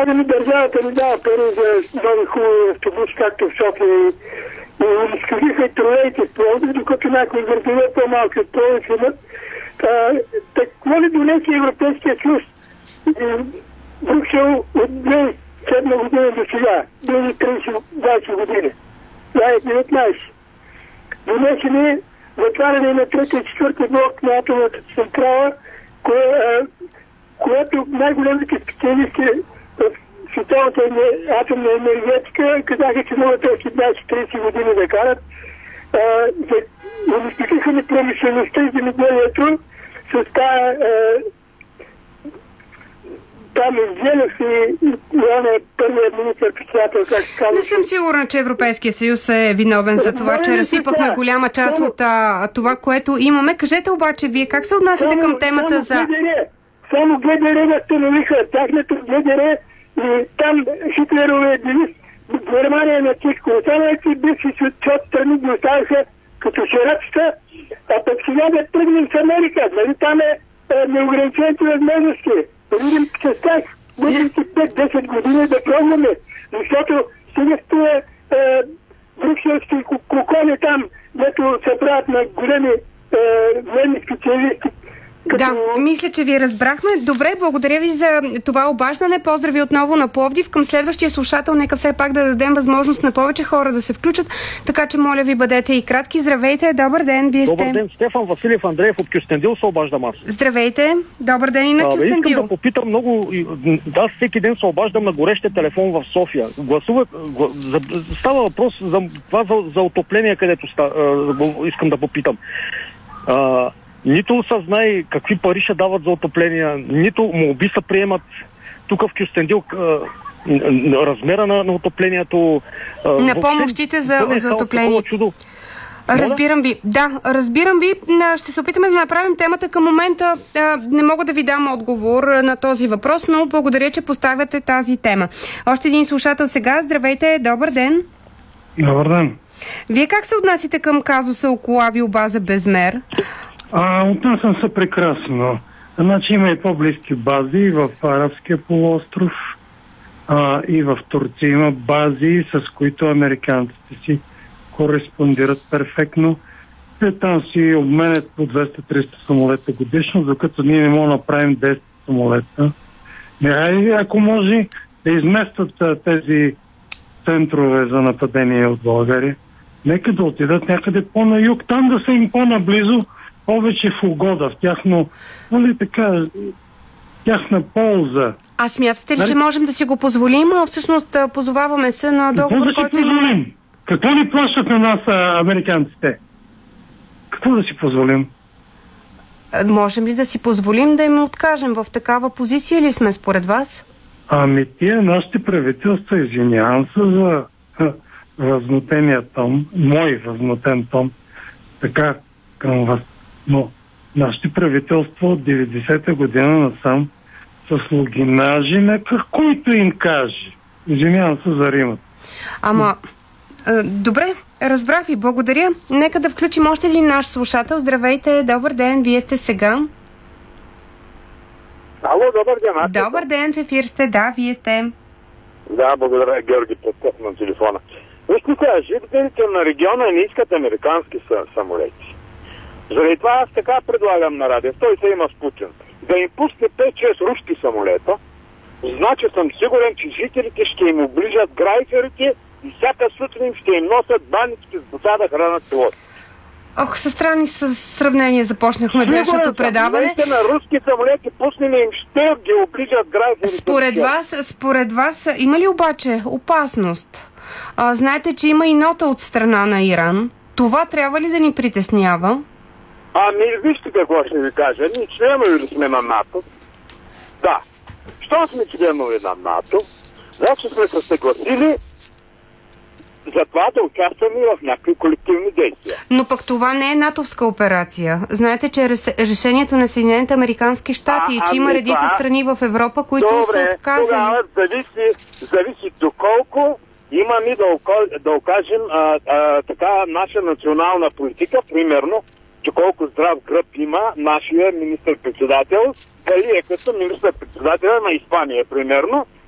Дадено държавата ни дава пари за нови хубави автобуси, както в София и унищожиха и тролейки в Пловдив, докато някои градове по-малки от Пловдив имат. Какво ли донесе Европейския съюз? Брюксел от 2007 година до сега, 20 години. Това е 19. Донесе ли затваряне на 3 и 4 блок на атомната централа, което най-големите специалисти в световната атомна енергетика казаха, че могат още 20-30 години да карат. Унищожиха ни промишлеността и земеделието с там изделях и он е първият министър-председател, как се казва. Не съм сигурна, че Европейския съюз е виновен за това, че разсипахме голяма част от това, което имаме. Кажете обаче вие, как се отнасяте към темата за... Само ГДР възстановиха тяхното ГДР и там Хитлеровия девиз Германия на всичко. Останалите бивши от страни ги оставиха като шерачета, а пък сега да тръгнем с Америка. Нали там е неограничените възможности. Да видим с тях бъдните 5-10 години да пробваме, защото сега стоя брюкселски кокони там, дето се правят на големи военни специалисти. Да, мисля, че ви разбрахме. Добре, благодаря ви за това обаждане. Поздрави отново на Пловдив. Към следващия слушател, нека все пак да дадем възможност на повече хора да се включат, така че моля ви бъдете и кратки. Здравейте, добър ден, вие сте... Добър ден, Стефан Василев Андреев от Кюстендил се обаждам аз. Здравейте, добър ден и на Кюстендил. Искам да попитам много... Аз всеки ден се обаждам на горещия телефон в София. Става въпрос за отопление, където искам да попитам. Нито са знае какви пари ще дават за отопление, нито молби се приемат тук в Кюстендил размера на отоплението. На помощите за отопление. Разбирам ви. Да, разбирам ви. Ще се опитаме да направим темата. Към момента не мога да ви дам отговор на този въпрос, но благодаря, че поставяте тази тема. Още един слушател сега. Здравейте, добър ден. Добър ден. Вие как се отнасите към казуса около авиобаза Безмер? Отнасям се прекрасно. Значи има и по-близки бази и в Арабския полуостров, и в Турция има бази, с които американците си кореспондират перфектно. Те там си обменят по 200-300 самолета годишно, докато ние не можем да направим 10 самолета. Ако може да изместят тези центрове за нападение от България, нека да отидат някъде по-на юг, там да са им по-наблизо, повече в угода, в тяхно, нали така, тяхна полза. А смятате ли, че можем да си го позволим, а всъщност позоваваме се на договор, който имаме? Какво ни плащат на нас американците? Какво да си позволим? Можем ли да си позволим да им откажем? В такава позиция ли сме според вас? Тия нашите правителства, извинявам се за възмутения тон, мой възмутен тон, така към вас. Но нашите правителства от 90-та година насам са слугинажи на който им каже. Извинявам се за римът. Добре, разбрах ви, благодаря. Нека да включим още един наш слушател. Здравейте, добър ден, вие сте сега. Ало, добър ден. Добър ден, в ефир сте, да, вие сте. Да, благодаря, Георги Петков на телефона. Вижте, жителите на региона не искат американски самолети. Заради това аз така предлагам на радио, той се има с Путин, да им пусне 5-6 руски самолета, значи съм сигурен, че жителите ще им оближат грайферите и всяка сутрин ще им носят банички с вода да хранят пилоти. Ох, със странни сравнение започнахме днешното предаване. На руски самолети пуснем им ще ги оближат грайферите. Според вас има ли обаче опасност? Знаете, че има и нота от страна на Иран. Това трябва ли да ни притеснява? Вижте какво ще ви кажа. Ние членове ли сме на НАТО? Да. Що сме членове на НАТО? Значи сме се съгласили за това да участваме в някакви колективни действия. Но пък това не е натовска операция. Знаете, че решението на Съединените американски щати и че има редица страни в Европа, които са отказали. Добре, зависи доколко имаме да окажем така наша национална политика, примерно, че колко здрав гръб има нашия министър-председател, дали е като министър-председателя на Испания, примерно,